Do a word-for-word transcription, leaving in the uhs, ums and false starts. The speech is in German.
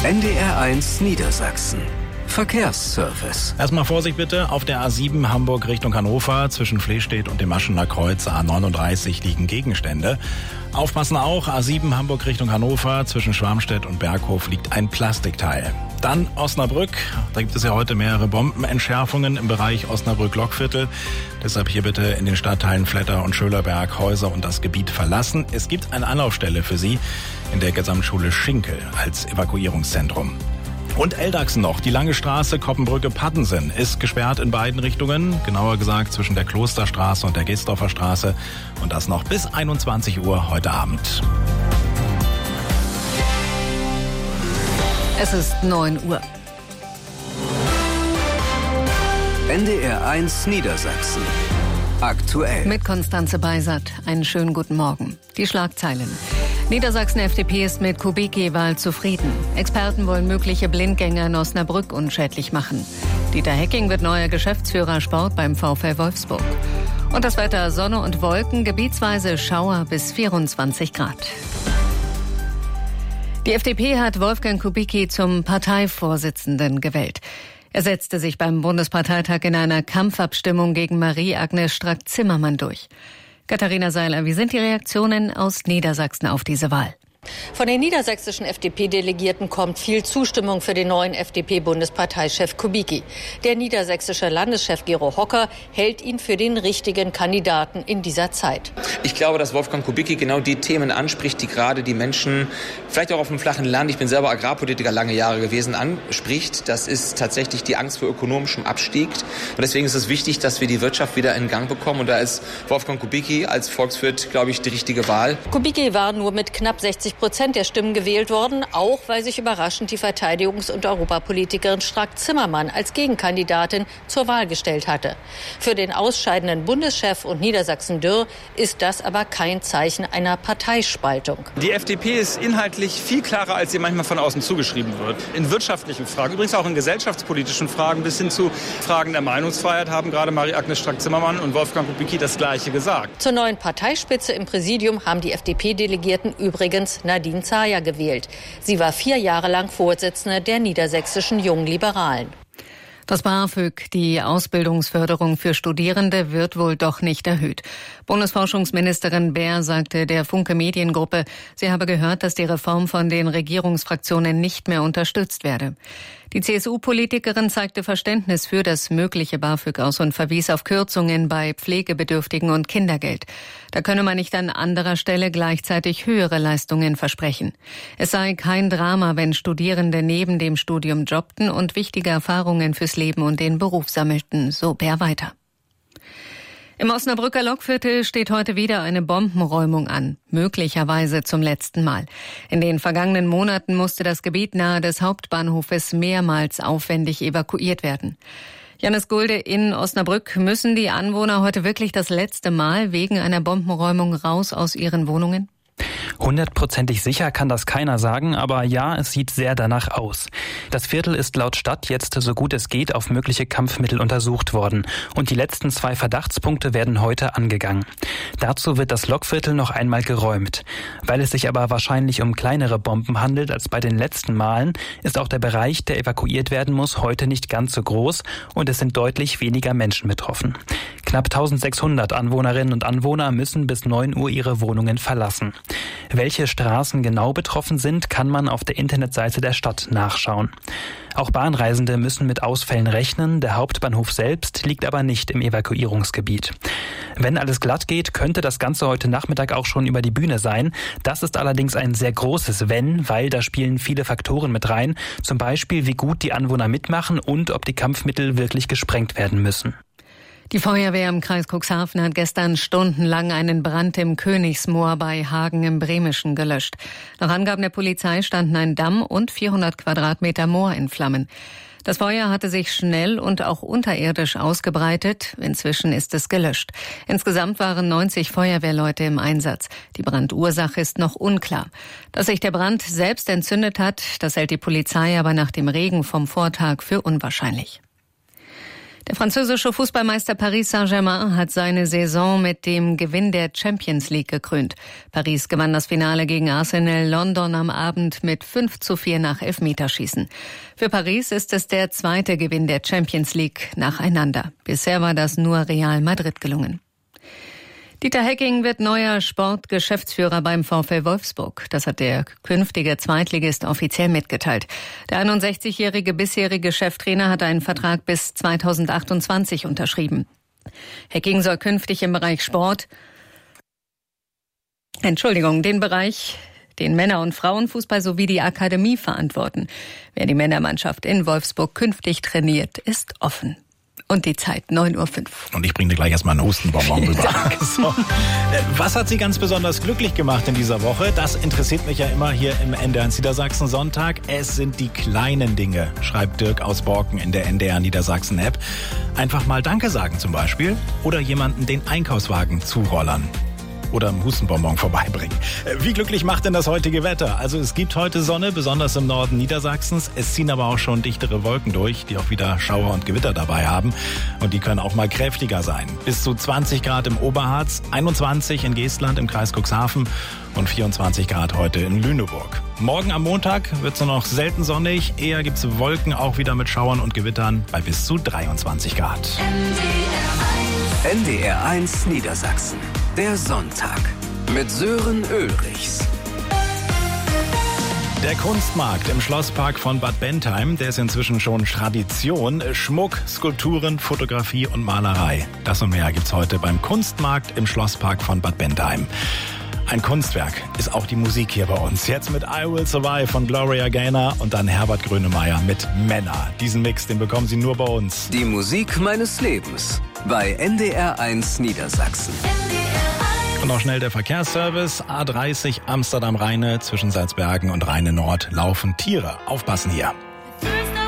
N D R eins Niedersachsen. Verkehrsservice. Erstmal Vorsicht bitte, auf der A sieben Hamburg Richtung Hannover zwischen Flehstedt und dem Maschener Kreuz A neununddreißig liegen Gegenstände. Aufpassen auch, A sieben Hamburg Richtung Hannover zwischen Schwarmstedt und Berghof liegt ein Plastikteil. Dann Osnabrück, da gibt es ja heute mehrere Bombenentschärfungen im Bereich Osnabrück-Lockviertel. Deshalb hier bitte in den Stadtteilen Fletter und Schölerberg Häuser und das Gebiet verlassen. Es gibt eine Anlaufstelle für Sie in der Gesamtschule Schinkel als Evakuierungszentrum. Und Eldachsen noch. Die lange Straße Koppenbrücke-Pattensen ist gesperrt in beiden Richtungen. Genauer gesagt zwischen der Klosterstraße und der Gesdorfer Straße. Und das noch bis einundzwanzig Uhr heute Abend. Es ist neun Uhr. N D R eins Niedersachsen. Aktuell. Mit Konstanze Beisert. Einen schönen guten Morgen. Die Schlagzeilen. Niedersachsen-F D P ist mit Kubicki-Wahl zufrieden. Experten wollen mögliche Blindgänger in Osnabrück unschädlich machen. Dieter Hecking wird neuer Geschäftsführer Sport beim VfL Wolfsburg. Und das Wetter: Sonne und Wolken, gebietsweise Schauer bis vierundzwanzig Grad. Die F D P hat Wolfgang Kubicki zum Parteivorsitzenden gewählt. Er setzte sich beim Bundesparteitag in einer Kampfabstimmung gegen Marie-Agnes Strack-Zimmermann durch. Katharina Seiler, wie sind die Reaktionen aus Niedersachsen auf diese Wahl? Von den niedersächsischen F D P-Delegierten kommt viel Zustimmung für den neuen F D P-Bundesparteichef Kubicki. Der niedersächsische Landeschef Gero Hocker hält ihn für den richtigen Kandidaten in dieser Zeit. Ich glaube, dass Wolfgang Kubicki genau die Themen anspricht, die gerade die Menschen, vielleicht auch auf dem flachen Land, ich bin selber Agrarpolitiker lange Jahre gewesen, anspricht. Das ist tatsächlich die Angst vor ökonomischem Abstieg. Und deswegen ist es wichtig, dass wir die Wirtschaft wieder in Gang bekommen. Und da ist Wolfgang Kubicki als Volkswirt, glaube ich, die richtige Wahl. Kubicki war nur mit knapp sechzig Prozent der Stimmen gewählt worden, auch weil sich überraschend die Verteidigungs- und Europapolitikerin Strack-Zimmermann als Gegenkandidatin zur Wahl gestellt hatte. Für den ausscheidenden Bundeschef und Niedersachsen-Dürr ist das aber kein Zeichen einer Parteispaltung. Die F D P ist inhaltlich viel klarer, als sie manchmal von außen zugeschrieben wird. In wirtschaftlichen Fragen, übrigens auch in gesellschaftspolitischen Fragen bis hin zu Fragen der Meinungsfreiheit haben gerade Marie-Agnes Strack-Zimmermann und Wolfgang Kubicki das Gleiche gesagt. Zur neuen Parteispitze im Präsidium haben die F D P-Delegierten übrigens Nadine Zaja gewählt. Sie war vier Jahre lang Vorsitzende der niedersächsischen Jungen Liberalen. Das BAföG, die Ausbildungsförderung für Studierende, wird wohl doch nicht erhöht. Bundesforschungsministerin Baer sagte der Funke Mediengruppe, sie habe gehört, dass die Reform von den Regierungsfraktionen nicht mehr unterstützt werde. Die C S U-Politikerin zeigte Verständnis für das mögliche BAföG aus und verwies auf Kürzungen bei Pflegebedürftigen und Kindergeld. Da könne man nicht an anderer Stelle gleichzeitig höhere Leistungen versprechen. Es sei kein Drama, wenn Studierende neben dem Studium jobbten und wichtige Erfahrungen fürs Leben und den Beruf sammelten, so Baer weiter. Im Osnabrücker Lockviertel steht heute wieder eine Bombenräumung an, möglicherweise zum letzten Mal. In den vergangenen Monaten musste das Gebiet nahe des Hauptbahnhofes mehrmals aufwendig evakuiert werden. Janis Gulde, in Osnabrück, müssen die Anwohner heute wirklich das letzte Mal wegen einer Bombenräumung raus aus ihren Wohnungen? Hundertprozentig sicher kann das keiner sagen, aber ja, es sieht sehr danach aus. Das Viertel ist laut Stadt jetzt so gut es geht auf mögliche Kampfmittel untersucht worden und die letzten zwei Verdachtspunkte werden heute angegangen. Dazu wird das Lockviertel noch einmal geräumt. Weil es sich aber wahrscheinlich um kleinere Bomben handelt als bei den letzten Malen, ist auch der Bereich, der evakuiert werden muss, heute nicht ganz so groß und es sind deutlich weniger Menschen betroffen. Knapp eintausendsechshundert Anwohnerinnen und Anwohner müssen bis neun Uhr ihre Wohnungen verlassen. Welche Straßen genau betroffen sind, kann man auf der Internetseite der Stadt nachschauen. Auch Bahnreisende müssen mit Ausfällen rechnen, der Hauptbahnhof selbst liegt aber nicht im Evakuierungsgebiet. Wenn alles glatt geht, könnte das Ganze heute Nachmittag auch schon über die Bühne sein. Das ist allerdings ein sehr großes Wenn, weil da spielen viele Faktoren mit rein, zum Beispiel wie gut die Anwohner mitmachen und ob die Kampfmittel wirklich gesprengt werden müssen. Die Feuerwehr im Kreis Cuxhaven hat gestern stundenlang einen Brand im Königsmoor bei Hagen im Bremischen gelöscht. Nach Angaben der Polizei standen ein Damm und vierhundert Quadratmeter Moor in Flammen. Das Feuer hatte sich schnell und auch unterirdisch ausgebreitet. Inzwischen ist es gelöscht. Insgesamt waren neunzig Feuerwehrleute im Einsatz. Die Brandursache ist noch unklar. Dass sich der Brand selbst entzündet hat, das hält die Polizei aber nach dem Regen vom Vortag für unwahrscheinlich. Der französische Fußballmeister Paris Saint-Germain hat seine Saison mit dem Gewinn der Champions League gekrönt. Paris gewann das Finale gegen Arsenal London am Abend mit fünf zu vier nach Elfmeterschießen. Für Paris ist es der zweite Gewinn der Champions League nacheinander. Bisher war das nur Real Madrid gelungen. Dieter Hecking wird neuer Sportgeschäftsführer beim VfL Wolfsburg. Das hat der künftige Zweitligist offiziell mitgeteilt. Der einundsechzigjährige bisherige Cheftrainer hat einen Vertrag bis zweitausendachtundzwanzig unterschrieben. Hecking soll künftig im Bereich Sport, Entschuldigung, den Bereich, den Männer- und Frauenfußball sowie die Akademie verantworten. Wer die Männermannschaft in Wolfsburg künftig trainiert, ist offen. Und die Zeit, neun Uhr fünf. Und ich bringe dir gleich erstmal einen Hustenbonbon rüber. So. Was hat Sie ganz besonders glücklich gemacht in dieser Woche? Das interessiert mich ja immer hier im N D R Niedersachsen Sonntag. Es sind die kleinen Dinge, schreibt Dirk aus Borken in der N D R Niedersachsen App. Einfach mal Danke sagen zum Beispiel. Oder jemanden den Einkaufswagen zurollern. Oder einen Hustenbonbon vorbeibringen. Wie glücklich macht denn das heutige Wetter? Also es gibt heute Sonne, besonders im Norden Niedersachsens. Es ziehen aber auch schon dichtere Wolken durch, die auch wieder Schauer und Gewitter dabei haben. Und die können auch mal kräftiger sein. Bis zu zwanzig Grad im Oberharz, einundzwanzig in Geestland im Kreis Cuxhaven und vierundzwanzig Grad heute in Lüneburg. Morgen am Montag wird es nur noch selten sonnig. Eher gibt es Wolken, auch wieder mit Schauern und Gewittern bei bis zu dreiundzwanzig Grad. N D R eins Niedersachsen. Der Sonntag mit Sören Ulrichs. Der Kunstmarkt im Schlosspark von Bad Bentheim, der ist inzwischen schon Tradition. Schmuck, Skulpturen, Fotografie und Malerei. Das und mehr gibt's heute beim Kunstmarkt im Schlosspark von Bad Bentheim. Ein Kunstwerk ist auch die Musik hier bei uns. Jetzt mit I Will Survive von Gloria Gaynor und dann Herbert Grönemeyer mit Männer. Diesen Mix, den bekommen Sie nur bei uns. Die Musik meines Lebens bei N D R eins Niedersachsen. Und noch schnell der Verkehrsservice. A dreißig Amsterdam-Rheine zwischen Salzbergen und Rheine Nord laufen Tiere. Aufpassen hier.